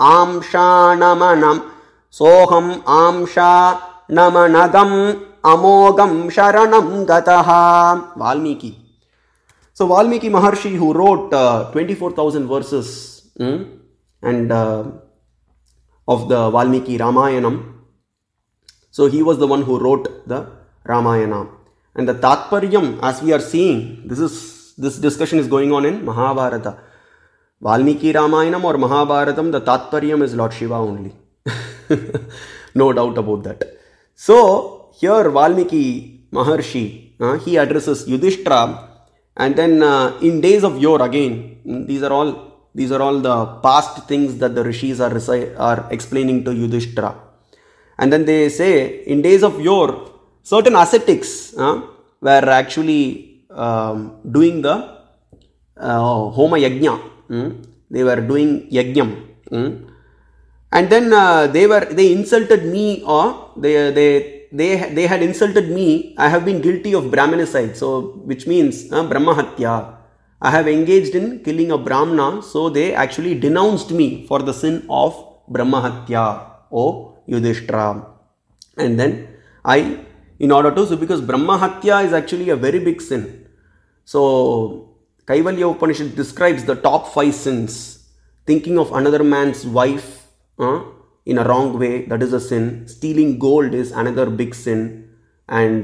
amsha soham amsha namanagam amogam sharanam gataha. Valmiki. So Valmiki Maharshi, who wrote 24,000 verses and of the Valmiki Ramayanam. So he was the one who wrote the Ramayana. And the Tatparyam, as we are seeing, this discussion is going on in Mahabharata. Valmiki Ramayanam or Mahabharatam, the Tatparyam is Lord Shiva only. No doubt about that. So here Valmiki Maharshi, he addresses Yudhishthira, and then in days of yore, again, these are all the past things that the rishis are explaining to Yudhishthira. And then they say, in days of yore, certain ascetics were actually doing the Homa Yajna. They were doing Yajnam. And then they insulted me, or they had insulted me. I have been guilty of Brahmanicide, so which means Brahma Hatya. I have engaged in killing a Brahmana, so they actually denounced me for the sin of Brahma Hatya, O Yudhishthira. And then because Brahma Hatya is actually a very big sin. So Kaivalya Upanishad describes the top 5 sins. Thinking of another man's wife in a wrong way, that is a sin. Stealing gold is another big sin. And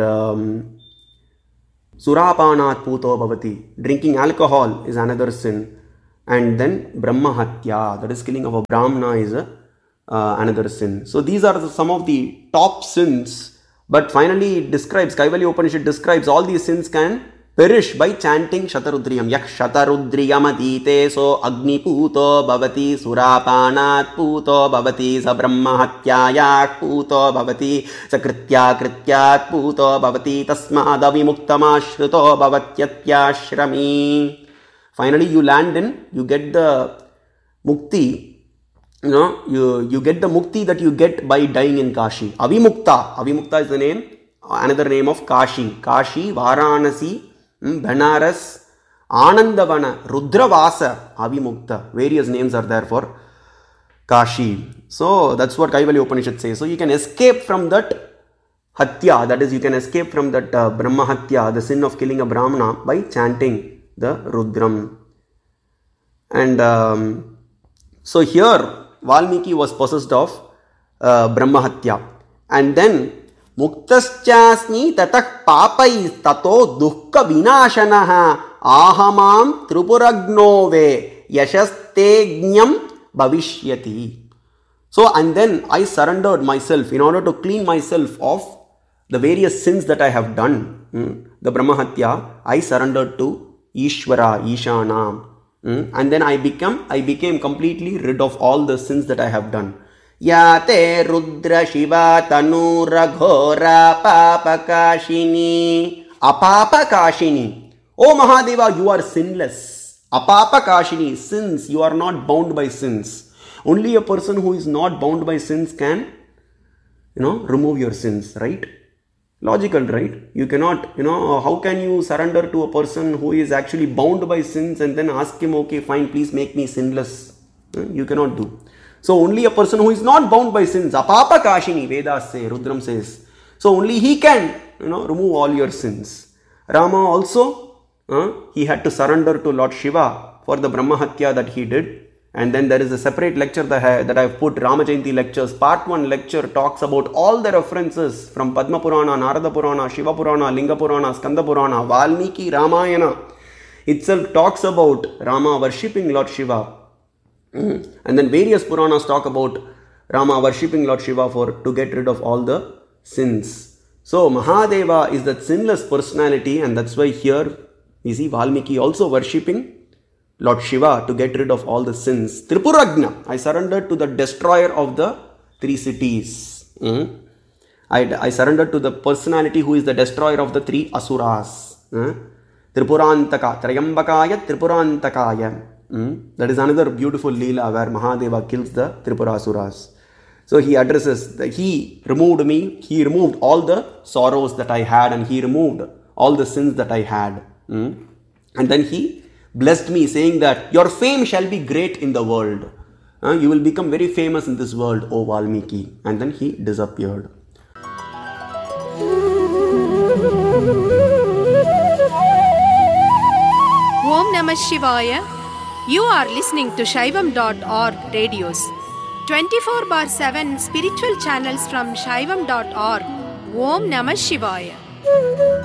Surapanat Puto Bhavati, drinking alcohol is another sin. And then Brahma Hatya, that is killing of a Brahmana, is another sin. So these are some of the top sins. But finally it describes, Kaivalya Upanishad describes all these sins can perish by chanting Shatarudriyam. Yak Shatarudriyam adite so Agni Puto Bhavati Surapanat Puto Bhavati Sa Brahma Hatyayak Puto Bhavati Sa Krityat Puto Bhavati Tasmad Avimuktamashruto Bhavatyashrami. Finally you get the mukti. You get the mukti that you get by dying in Kashi. Avimukta is the another name of Kashi. Kashi, Varanasi, Banaras, Anandavana, Rudravasa, Avimukta. Various names are there for Kashi. So that's what Kaivalya Upanishad says. So you can escape from that Hatya, that is, you can escape from that Brahma Hatya, the sin of killing a Brahmana, by chanting the Rudram. And so here Valmiki was possessed of Brahma Hatya. And then Muktaschasni tatah papai tato dukkha vinashanaha ahamam tripuragnove yashastejñam bhavishyati. So, and then I surrendered myself in order to clean myself of the various sins that I have done. The Brahma Hatya, I surrendered to Ishvara, Ishana. And then I became completely rid of all the sins that I have done. Yate Rudra Shiva Tanura Ghora Papakashini. Apapakashini. Oh Mahadeva, you are sinless. Apapakashini, sins, you are not bound by sins. Only a person who is not bound by sins can, remove your sins, right? Logical, right? You cannot, how can you surrender to a person who is actually bound by sins and then ask him, okay, fine, please make me sinless? You cannot do. So only a person who is not bound by sins, Apapa Kashini, Vedas say, Rudram says. So only he can, remove all your sins. Rama also, he had to surrender to Lord Shiva for the Brahma Hatya that he did. And then there is a separate lecture that I have put, Rama Jayanti lectures. Part 1 lecture talks about all the references from Padma Purana, Narada Purana, Shiva Purana, Linga Purana, Skanda Purana, Valmiki Ramayana itself talks about Rama worshipping Lord Shiva. And then various Puranas talk about Rama worshipping Lord Shiva to get rid of all the sins. So Mahadeva is that sinless personality, and that's why here we see Valmiki also worshipping Lord Shiva to get rid of all the sins. Tripuragna, I surrendered to the destroyer of the 3 cities. I surrendered to the personality who is the destroyer of the 3 asuras. Tripurantaka, Trayambakaya, Tripurantakaya. That is another beautiful Leela where Mahadeva kills the Tripurasuras. So he addresses that he removed me, he removed all the sorrows that I had, and he removed all the sins that I had. And then he blessed me, saying that your fame shall be great in the world. You will become very famous in this world, O Valmiki. And then he disappeared. Om Namah Shivaya. You are listening to Shaivam.org radios. 24/7 spiritual channels from Shaivam.org. Om Namah Shivaya.